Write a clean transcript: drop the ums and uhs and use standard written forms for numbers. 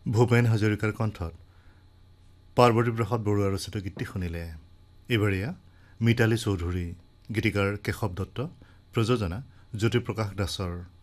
ভূপেন হাজৰিকাৰ কণ্ঠত পাৰ্বতী প্ৰসাদ বৰুৱা ৰচিত গীতটি শুনিলে। এইবাৰীয়া মিতালী চৌধুৰী, গীতিকাৰ কেশৱ দত্ত, প্ৰযোজনা জ্যোতিপ্ৰকাশ দাসৰ।